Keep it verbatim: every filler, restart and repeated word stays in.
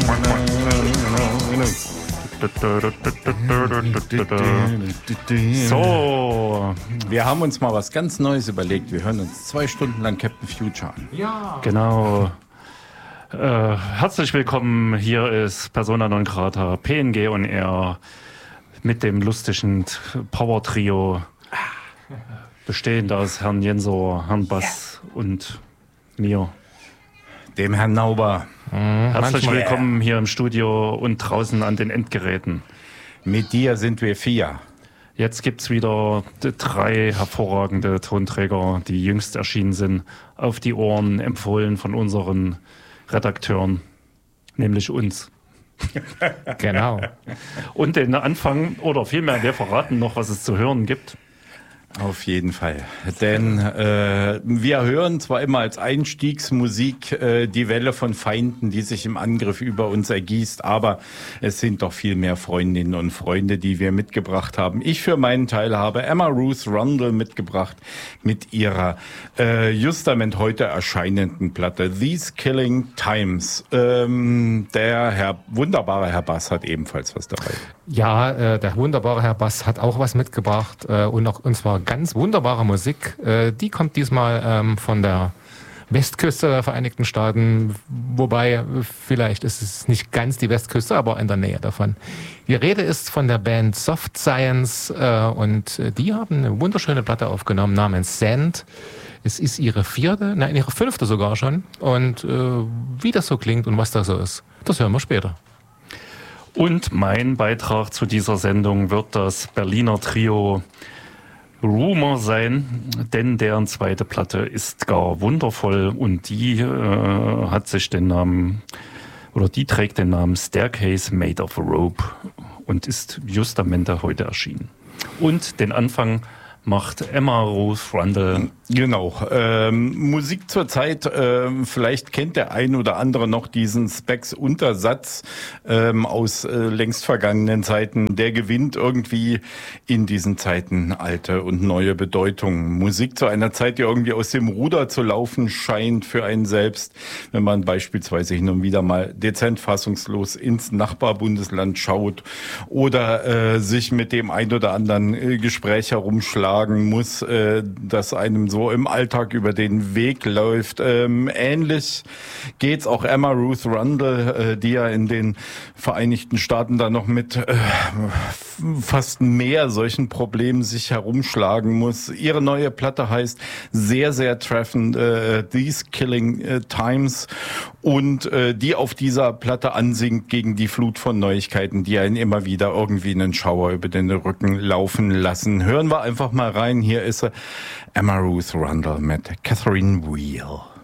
So, wir haben uns mal was ganz Neues überlegt. Wir hören uns zwei Stunden lang Captain Future an. Ja. Genau. Äh, herzlich willkommen. Hier ist Persona non grata, P N G on Air mit dem lustigen Power-Trio, bestehend aus Herrn Jensor, Herrn Bass ja. und mir, dem Herrn Nauber. Mhm, herzlich willkommen hier im Studio und draußen an den Endgeräten. Mit dir sind wir vier. Jetzt gibt's wieder drei hervorragende Tonträger, die jüngst erschienen sind, auf die Ohren, empfohlen von unseren Redakteuren, nämlich uns. Genau. Und den Anfang, oder vielmehr, wir verraten noch, was es zu hören gibt. Auf jeden Fall. Denn äh, wir hören zwar immer als Einstiegsmusik äh, die Welle von Feinden, die sich im Angriff über uns ergießt, aber es sind doch viel mehr Freundinnen und Freunde, die wir mitgebracht haben. Ich für meinen Teil habe Emma Ruth Rundle mitgebracht mit ihrer äh, justament heute erscheinenden Platte These Killing Times. Ähm, der Herr, wunderbare Herr Bass hat ebenfalls was dabei. Ja, äh, der wunderbare Herr Bass hat auch was mitgebracht äh, und auch, und zwar ganz wunderbare Musik. Äh, die kommt diesmal ähm, von der Westküste der Vereinigten Staaten, wobei vielleicht ist es nicht ganz die Westküste, aber in der Nähe davon. Die Rede ist von der Band Soft Science äh, und die haben eine wunderschöne Platte aufgenommen namens Sand. Es ist ihre vierte, nein, ihre fünfte sogar schon. Und äh, wie das so klingt und was das so ist, das hören wir später. Und mein Beitrag zu dieser Sendung wird das Berliner Trio Rumor sein, denn deren zweite Platte ist gar wundervoll und die äh, hat sich den Namen, oder die trägt den Namen Staircase Made of Rope und ist justamente heute erschienen. Und den Anfang macht Emma Ruth Rundle. Genau. Ähm, Musik zur Zeit, ähm, vielleicht kennt der ein oder andere noch diesen Specs-Untersatz ähm, aus äh, längst vergangenen Zeiten. Der gewinnt irgendwie in diesen Zeiten alte und neue Bedeutung. Musik zu einer Zeit, die irgendwie aus dem Ruder zu laufen scheint für einen selbst, wenn man beispielsweise hin und wieder mal dezent fassungslos ins Nachbarbundesland schaut oder äh, sich mit dem ein oder anderen äh, Gespräch herumschlagen muss, äh, dass einem so im Alltag über den Weg läuft. Ähm, ähnlich geht's auch Emma Ruth Rundle, äh, die ja in den Vereinigten Staaten da noch mit äh, fast mehr solchen Problemen sich herumschlagen muss. Ihre neue Platte heißt sehr, sehr treffend äh, These Killing äh, Times und äh, die auf dieser Platte ansingt gegen die Flut von Neuigkeiten, die einen immer wieder irgendwie einen Schauer über den Rücken laufen lassen. Hören wir einfach mal rein. Hier ist Emma Ruth Rundle mit Catherine Wheel.